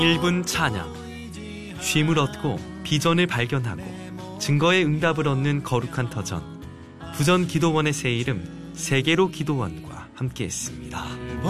1분 찬양. 쉼을 얻고 비전을 발견하고 증거의 응답을 얻는 거룩한 터전. 부전 기도원의 새 이름 세계로 기도원과 함께했습니다.